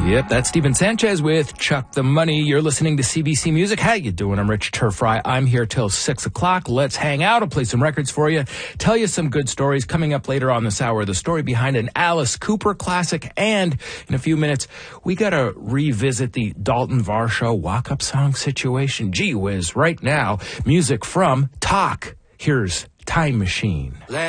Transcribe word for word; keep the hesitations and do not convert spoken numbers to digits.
Yep, that's Steven Sanchez with Chuck the Money. You're listening to C B C Music. How you doing? I'm Rich Turfry. I'm here till six o'clock. Let's hang out. I'll play some records for you. Tell you some good stories. Coming up later on this hour, the story behind an Alice Cooper classic. And in a few minutes, we got to revisit the Dalton Varsho walk-up song situation. Gee whiz, right now, music from Talk. Here's Time Machine.